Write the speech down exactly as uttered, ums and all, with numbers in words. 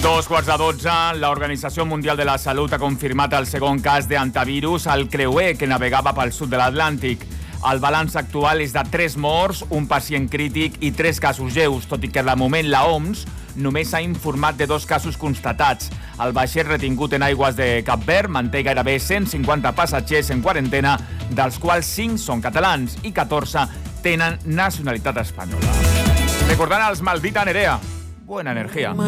Dos quarts de dotze, l'Organització Mundial de la Salut ha confirmat el segon cas d'antivirus al creuer que navegava pel sud de l'Atlàntic. El balanç actual és de tres morts, un pacient crític i tres casos lleus, tot i que de moment la O M S només s'ha informat de dos casos constatats. El vaixell retingut en aigües de Cap Verd manté gairebé cent cinquanta passatgers en quarantena, dels quals cinc són catalans i catorze tenen nacionalitat espanyola. Recordant els Malvita Nerea. Buena energía.